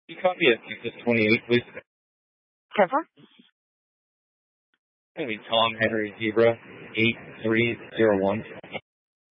You copy at Texas 28, please. 10-4. Going to be Tom Henry Zebra 8301.